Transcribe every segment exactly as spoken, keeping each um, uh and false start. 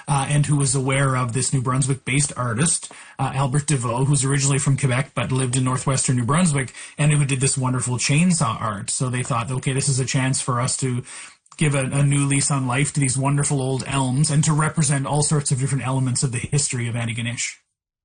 uh, and who was aware of this New Brunswick-based artist, uh, Albert Deveau, who's originally from Quebec but lived in northwestern New Brunswick, and who did this wonderful chainsaw art. So they thought, okay, this is a chance for us to give a, a new lease on life to these wonderful old elms and to represent all sorts of different elements of the history of Antigonish.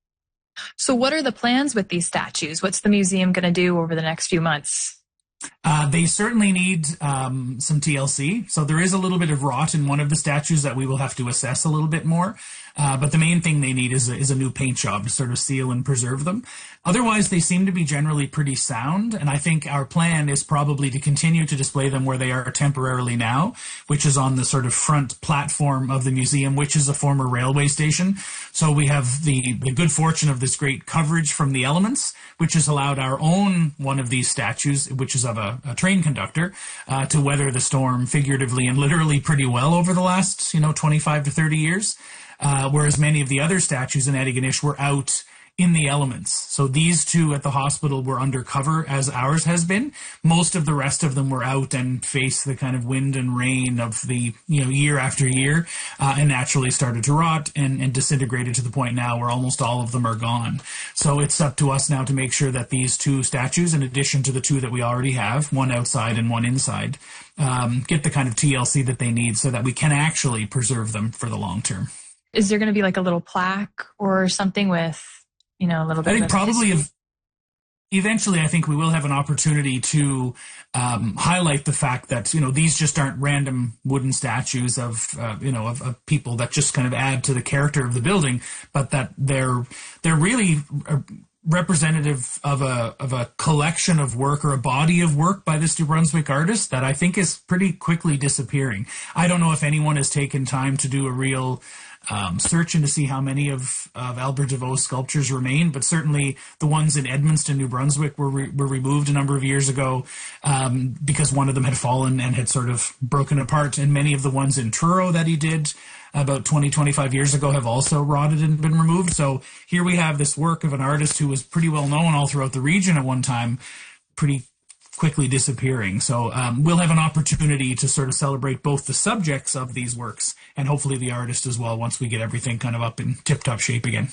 So what are the plans with these statues? What's the museum going to do over the next few months? Uh, they certainly need um, some T L C. So there is a little bit of rot in one of the statues that we will have to assess a little bit more. Uh, but the main thing they need is a, is a new paint job to sort of seal and preserve them. Otherwise, they seem to be generally pretty sound. And I think our plan is probably to continue to display them where they are temporarily now, which is on the sort of front platform of the museum, which is a former railway station. So we have the, the good fortune of this great coverage from the elements, which has allowed our own one of these statues, which is of a, a train conductor, uh, to weather the storm figuratively and literally pretty well over the last, you know, twenty-five to thirty years. Uh, whereas many of the other statues in Antigonish were out in the elements. So these two at the hospital were undercover, as ours has been. Most of the rest of them were out and faced the kind of wind and rain of the, you know, year after year, uh, and naturally started to rot and, and disintegrated to the point now where almost all of them are gone. So it's up to us now to make sure that these two statues, in addition to the two that we already have, one outside and one inside, um, get the kind of T L C that they need so that we can actually preserve them for the long term. Is there going to be like a little plaque or something with, you know, a little bit I think of probably history? ev- eventually I think we will have an opportunity to um, highlight the fact that, you know, these just aren't random wooden statues of, uh, you know, of, of people that just kind of add to the character of the building, but that they're, they're really uh, representative of a, of a collection of work or a body of work by this New Brunswick artist that I think is pretty quickly disappearing. I don't know if anyone has taken time to do a real Um, searching to see how many of, of Albert Deveau's sculptures remain, but certainly the ones in Edmundston, New Brunswick were re- were removed a number of years ago um, because one of them had fallen and had sort of broken apart, and many of the ones in Truro that he did about twenty, twenty-five years ago have also rotted and been removed. So here we have this work of an artist who was pretty well known all throughout the region at one time, pretty quickly disappearing. So um, we'll have an opportunity to sort of celebrate both the subjects of these works and hopefully the artist as well once we get everything kind of up in tip-top shape again.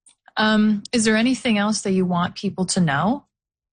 Um, is there anything else that you want people to know?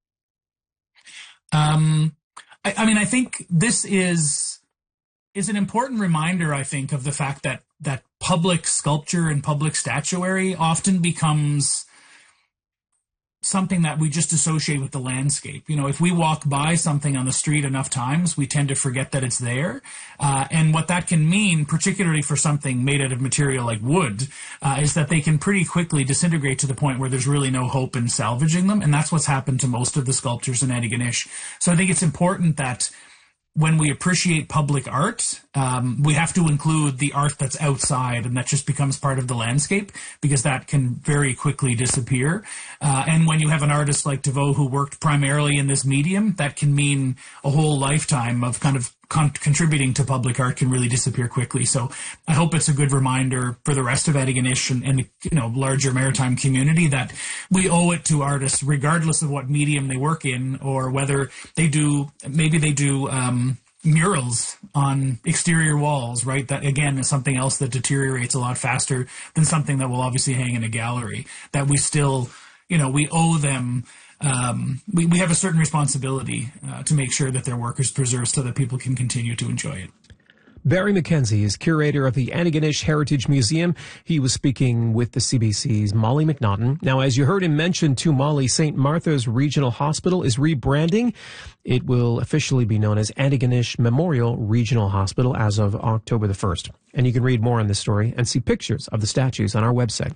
Um, I, I mean, I think this is is an important reminder, I think, of the fact that that public sculpture and public statuary often becomes something that we just associate with the landscape. You know, if we walk by something on the street enough times, we tend to forget that it's there. Uh, and what that can mean, particularly for something made out of material like wood, uh, is that they can pretty quickly disintegrate to the point where there's really no hope in salvaging them. And that's what's happened to most of the sculptures in Antigonish. So I think it's important that when we appreciate public art, um, we have to include the art that's outside and that just becomes part of the landscape, because that can very quickly disappear. Uh, and when you have an artist like Deveau who worked primarily in this medium, that can mean a whole lifetime of kind of con- contributing to public art can really disappear quickly. So I hope it's a good reminder for the rest of Antigonish and, and you know, larger maritime community that we owe it to artists, regardless of what medium they work in, or whether they do, maybe they do, um, murals on exterior walls, right? That, again, is something else that deteriorates a lot faster than something that will obviously hang in a gallery. That we still, you know, we owe them, um, we, we have a certain responsibility uh, to make sure that their work is preserved so that people can continue to enjoy it. Barry McKenzie is curator of the Antigonish Heritage Museum. He was speaking with the C B C's Molly McNaughton. Now, as you heard him mention to Molly, Saint Martha's Regional Hospital is rebranding. It will officially be known as Antigonish Memorial Regional Hospital as of October the first. And you can read more on this story and see pictures of the statues on our website,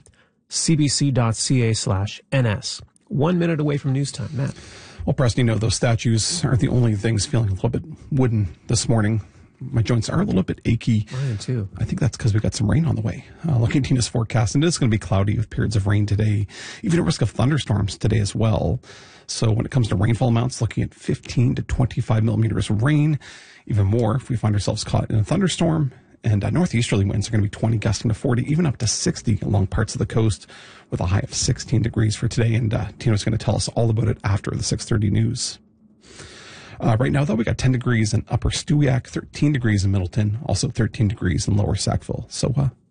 cbc.ca slash ns. One minute away from news time. Matt. Well, Preston, you know, those statues aren't the only things feeling a little bit wooden this morning. My joints are a little bit achy. Mine too. I think that's because we got some rain on the way. Uh, looking at Tina's forecast, and it is going to be cloudy with periods of rain today, even a risk of thunderstorms today as well. So when it comes to rainfall amounts, looking at fifteen to twenty-five millimeters of rain, even more if we find ourselves caught in a thunderstorm. And uh, northeasterly winds are going to be twenty, gusting to forty, even up to sixty along parts of the coast, with a high of sixteen degrees for today. And uh, Tina's going to tell us all about it after the six thirty news. Uh, right now, though, we got ten degrees in Upper Stewiacke, thirteen degrees in Middleton, also thirteen degrees in Lower Sackville. So uh,